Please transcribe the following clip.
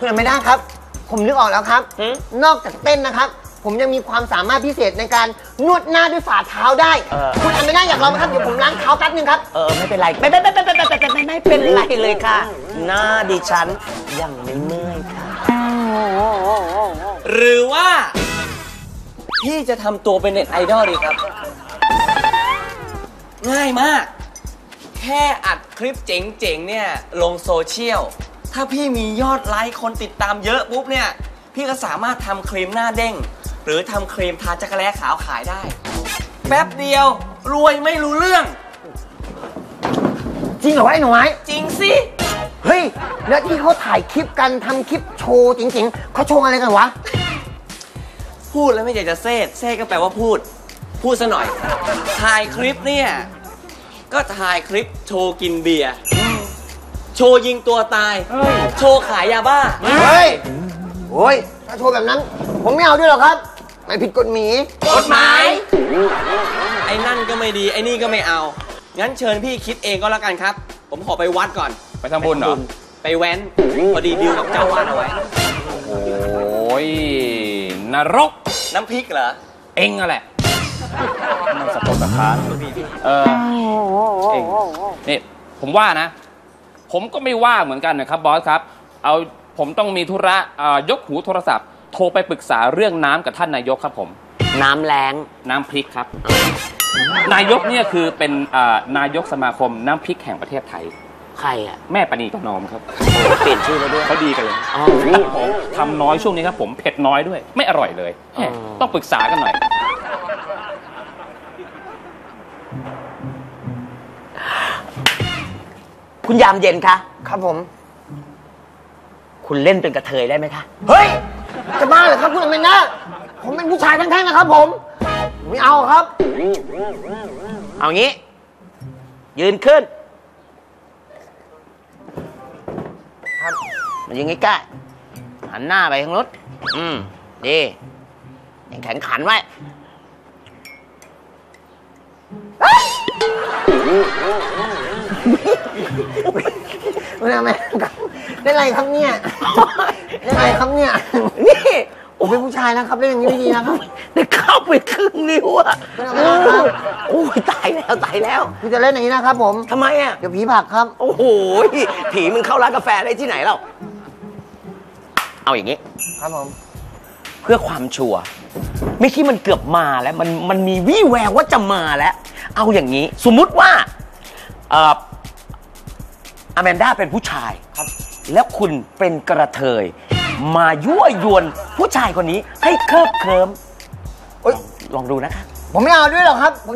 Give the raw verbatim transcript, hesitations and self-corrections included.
คุณอเมด้าครับผมนึกออกแล้วครับนอกจากเต้นนะครับผมยังมีความสามารถพิเศษในการนวดหน้าด้วยฝ่าเท้าได้คุณอเมด้าอยากลองไหมครับเดี๋ยวผมล้างเท้าแป๊บนึงครับเออไม่เป็นไรไม่ไม่ไม่ไม่ไม่ไม่ไม่ไม่เป็นไรเลยค่ะหน้าดิฉันยังไม่เมื่อยค่ะหรือว่าพี่จะทำตัวเป็นเน็ตไอดอลดีครับง่ายมากแค่อัดคลิปเจ๋งๆเนี่ยลงโซเชียลถ้าพี่มียอดไลค์คนติดตามเยอะปุ๊บเนี่ยพี่ก็สามารถทำครีมหน้าเด้งหรือทำครีมทาจักรแร้ขาวขายได้แป๊บเดียวรวยไม่รู้เรื่องจริงเหรอวะไอ้หนูไม้จริงสิเฮ้ยแล้วที่เขาถ่ายคลิปกันทำคลิปโชว์จริงๆเขาโชว์อะไรกันวะพูดแล้วไม่อยากจะเซดเซดก็แปลว่าพูดพูดซะหน่อยถ่ายคลิปเนี่ยก็ถ่ายคลิปโชว์กินเบียร์โชว์ยิงตัวตายโชว์ขายยาบ้าเฮ้ยโอ้ยถ้าโชว์แบบนั้นผมไม่เอาด้วยหรอกครับไม่ผิดกฎหมายกฎหมายไอ้นั่นก็ไม่ดีไอ้นี่ก็ไม่เอางั้นเชิญพี่คิดเองก็แล้วกันครับผมขอไปวัดก่อนไปทำบุญเหรอไปแว้นพอดีดิวกับเจ้าวาดเอาไว้โอ้ยนรกน้ำพริกเหรอเอ็งอะแหละมันสะทกสะท้านเออเอ็งนี่ผมว่านะผมก็ไม่ว่าเหมือนกันนะครับบอสครับเอาผมต้องมีธุระยกหูโทรศัพท์โทรไปปรึกษาเรื่องน้ำกับท่านนายกครับผมน้ำแรงน้ำพริกครับนายกเนี่ยคือเป็นนายกสมาคมน้ำพริกแห่งประเทศไทยใครอ่ะแม่ปณีประนอมครับเปลี่ยนชื่อแล้วด้วยเขาดีกันเลยทำน้อยช่วงนี้ครับผมเผ็ดน้อยด้วยไม่อร่อยเลยต้องปรึกษากันหน่อยคุณยามเย็นคะครับผมคุณเล่นเป็นกระเทยได้ไหมคะเฮ้ยจะบ้าเหรอครับคุณอเมด้าผมเป็นผู้ชายทั้งแท่งนะครับผมไม่เอาครับเอางี้ยืนขึ้นครับมายืนใกล้ๆหันหน้าไปทางนู้นอืมดียังแข็งขันไว้ไม่ได้ไหมได้ไรครับเนี่ยได้ไรครับเนี่ยนี่ผมเป็นผู้ชายนะครับเล่นอย่างนี้ไม่ดีนะครับได้เข้าไปครึ่งนิ้วอะโอ้ยตายแล้วตายแล้วพี่จะเล่นอย่างนี้นะครับผมทำไมอะเดี๋ยวผีผักครับโอ้โหผีมึงเข้าร้านกาแฟได้ที่ไหนเราเอาอย่างนี้ครับผมเพื่อความชัวร์ไม่คิดมันเกือบมาแล้วมันมันมีวี่แววว่าจะมาแล้วเอาอย่างนี้สมมุติว่าเอ่ออแมนด้าเป็นผู้ชายครับแล้วคุณเป็นกระเทยมายั่วยวนผู้ชายคนนี้ให้เคิบเคลิ้มลองดูนะคะผมไม่เอาด้วยหรอกครับ